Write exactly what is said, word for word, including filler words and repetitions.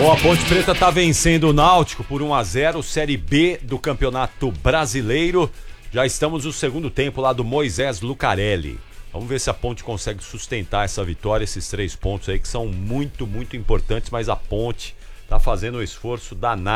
Bom, a Ponte Preta tá vencendo o Náutico por um a zero, Série B do Campeonato Brasileiro. Já estamos no segundo tempo lá do Moisés Lucarelli. Vamos ver se a Ponte consegue sustentar essa vitória, esses três pontos aí que são muito, muito importantes, mas a Ponte tá fazendo um esforço danado.